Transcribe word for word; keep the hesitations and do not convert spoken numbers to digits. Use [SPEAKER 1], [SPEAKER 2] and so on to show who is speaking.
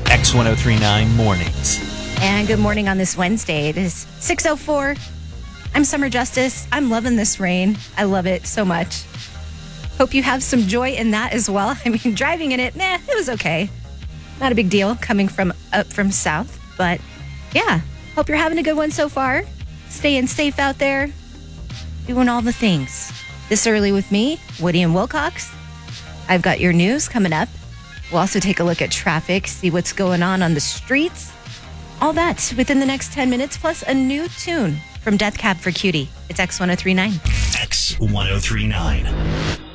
[SPEAKER 1] X ten thirty-nine Mornings.
[SPEAKER 2] And good morning on this Wednesday. It is six oh four. I'm Summer Justice. I'm loving this rain. I love it so much. Hope you have some joy in that as well. I mean, driving in it, nah, it was okay. Not a big deal coming from up from south. But yeah, hope you're having a good one so far. Staying safe out there. Doing all the things. This early with me, Woody and Wilcox. I've got your news coming up. We'll also take a look at traffic, see what's going on on the streets. All that within the next ten minutes, plus a new tune from Death Cab for Cutie. It's X ten thirty-nine.
[SPEAKER 1] X ten thirty-nine.